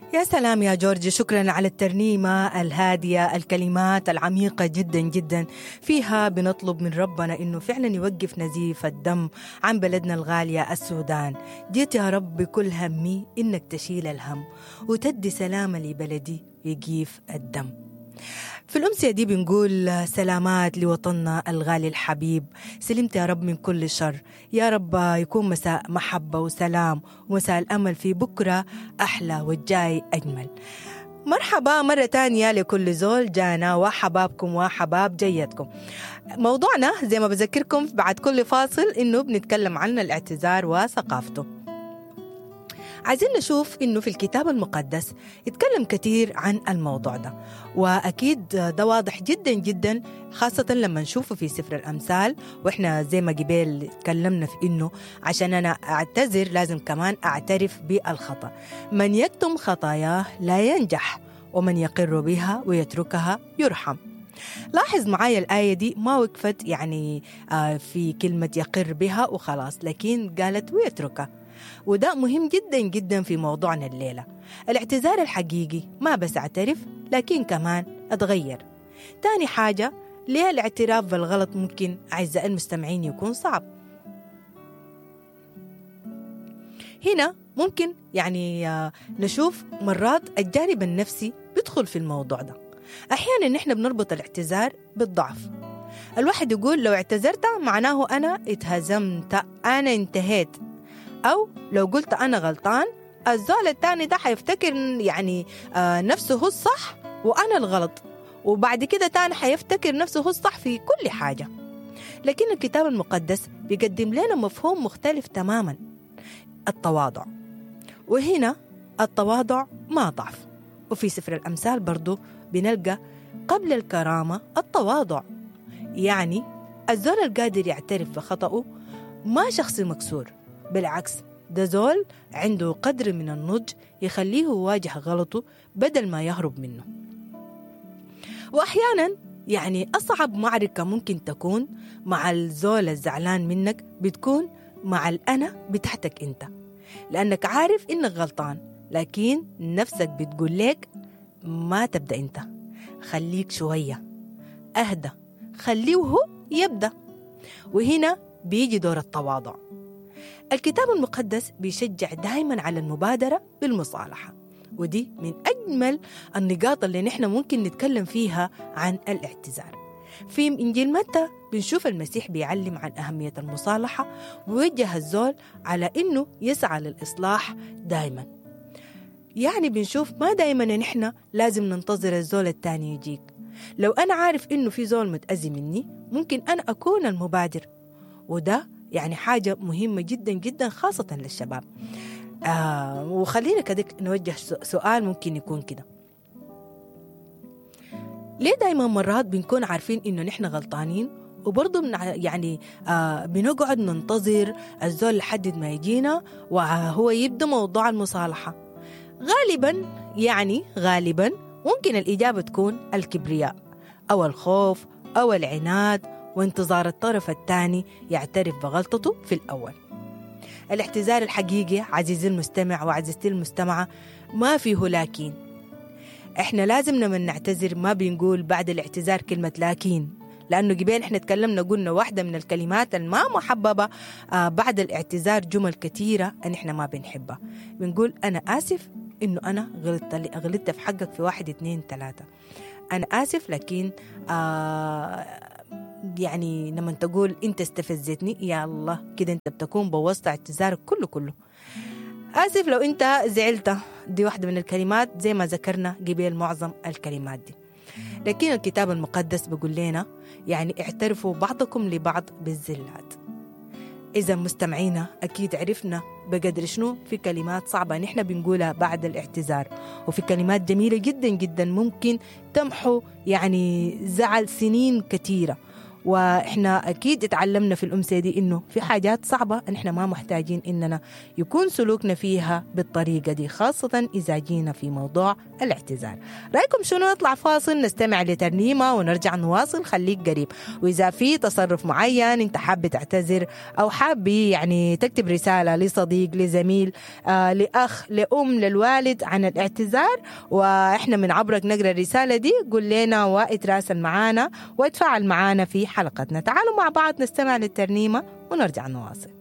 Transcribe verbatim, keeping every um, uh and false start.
يا سلام يا جورج، شكرا على الترنيمة الهادية، الكلمات العميقة جدا جدا، فيها بنطلب من ربنا إنه فعلا يوقف نزيف الدم عن بلدنا الغالية السودان. جيت يا رب بكل همي إنك تشيل الهم وتدي سلامة لبلدي يجيف الدم. في الأمسية دي بنقول سلامات لوطننا الغالي الحبيب، سلمت يا رب من كل شر، يا رب يكون مساء محبة وسلام ومساء الأمل في بكرة أحلى والجاي أجمل. مرحبا مرة تانية لكل زول جانا وحبابكم وحباب جيتكم. موضوعنا زي ما بذكركم بعد كل فاصل إنه بنتكلم عن الاعتذار وثقافته. عايزين نشوف إنه في الكتاب المقدس يتكلم كتير عن الموضوع ده، وأكيد ده واضح جدا جدا خاصة لما نشوفه في سفر الأمثال. وإحنا زي ما قبل تكلمنا في إنه عشان أنا أعتذر لازم كمان أعترف بالخطأ. من يكتم خطاياه لا ينجح، ومن يقر بها ويتركها يرحم. لاحظ معايا الآية دي ما وقفت يعني في كلمة يقر بها وخلاص، لكن قالت ويتركها، وده مهم جدا جدا في موضوعنا الليلة. الاعتذار الحقيقي ما بس اعترف لكن كمان اتغير. تاني حاجة، ليه الاعتراف بالغلط ممكن أعزائي المستمعين يكون صعب؟ هنا ممكن يعني نشوف مرات الجانب النفسي بيدخل في الموضوع ده. أحيانا نحن بنربط الاعتذار بالضعف. الواحد يقول لو اعتذرت معناه أنا اتهزمت، أنا انتهيت، أو لو قلت أنا غلطان الزول التاني ده حيفتكر يعني آه نفسه هو الصح وأنا الغلط، وبعد كده تاني حيفتكر نفسه هو الصح في كل حاجة. لكن الكتاب المقدس بيقدم لنا مفهوم مختلف تماما، التواضع. وهنا التواضع ما ضعف. وفي سفر الأمثال برضو بنلقى قبل الكرامة التواضع، يعني الزول القادر يعترف بخطأه ما شخص مكسور، بالعكس ده زول عنده قدر من النضج يخليه يواجه غلطه بدل ما يهرب منه. وأحيانا يعني أصعب معركة ممكن تكون مع الزول الزعلان منك بتكون مع الأنا بتاعتك أنت، لأنك عارف إنك غلطان لكن نفسك بتقول لك ما تبدأ أنت، خليك شوية، أهدى، خليه هو يبدأ. وهنا بيجي دور التواضع. الكتاب المقدس بيشجع دائما على المبادرة بالمصالحة، ودي من أجمل النقاط اللي نحن ممكن نتكلم فيها عن الاعتذار. في إنجيل متى بنشوف المسيح بيعلم عن أهمية المصالحة ويوجه الزول على إنه يسعى للإصلاح دائما. يعني بنشوف ما دائما نحن لازم ننتظر الزول التاني يجيك. لو أنا عارف إنه في زول متأذي مني ممكن أنا أكون المبادر، وده يعني حاجة مهمة جدا جدا خاصة للشباب. آه وخلينا كده نوجه سؤال ممكن يكون كده، ليه دايما مرات بنكون عارفين إنه نحن غلطانين وبرضه يعني آه بنقعد ننتظر الزول لحد ما يجينا وهو يبدأ موضوع المصالحة؟ غالبا يعني غالبا ممكن الإجابة تكون الكبرياء أو الخوف أو العناد وانتظار الطرف الثاني يعترف بغلطته في الأول. الاعتذار الحقيقي عزيزي المستمع وعزيزتي المستمعة ما فيه لكن. احنا لازم لما نعتذر ما بنقول بعد الاعتذار كلمة لكن، لأنه قبل احنا تكلمنا قلنا واحدة من الكلمات الما محببة آه بعد الاعتذار جمل كثيرة ان احنا ما بنحبها. بنقول أنا آسف إنه أنا غلطت غلطت في حقك في واحد اتنين ثلاثة، أنا آسف لكن آه يعني لما تقول أنت استفزتني يا الله كده أنت بتكون بوظت اعتذارك كله كله. آسف لو أنت زعلت، دي واحدة من الكلمات زي ما ذكرنا قبل معظم الكلمات دي. لكن الكتاب المقدس بيقول لنا يعني اعترفوا بعضكم لبعض بالزلات. إذا مستمعينا أكيد عرفنا بقدر شنو في كلمات صعبة نحن بنقولها بعد الاعتذار، وفي كلمات جميلة جدا جدا ممكن تمحو يعني زعل سنين كثيرة. وإحنا أكيد اتعلمنا في الأمسية دي إنه في حاجات صعبة إحنا ما محتاجين إننا يكون سلوكنا فيها بالطريقة دي، خاصة إذا جينا في موضوع الاعتذار. رأيكم شنو؟ نطلع فاصل نستمع لترنيمة ونرجع نواصل. خليك قريب. وإذا في تصرف معين أنت حاب تعتذر أو حاب يعني تكتب رسالة لصديق، لزميل، آه، لأخ، لأم، للوالد عن الاعتذار، وإحنا من عبرك نقرأ الرسالة دي، قل لنا واتراسل معانا واتفاعل معانا في حلقتنا. تعالوا مع بعض نستمع للترنيمة ونرجع نواصل.